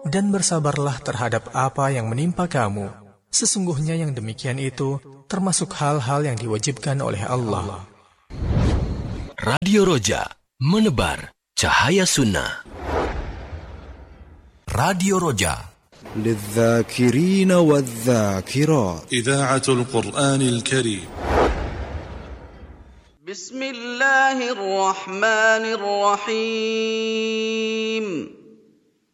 dan bersabarlah terhadap apa yang menimpa kamu. Sesungguhnya yang demikian itu termasuk hal-hal yang diwajibkan oleh Allah. Radio Roja, menebar cahaya sunnah. Radio Roja, للذاكرين والذاكرات. إذاعة القرآن الكريم. بسم الله الرحمن الرحيم.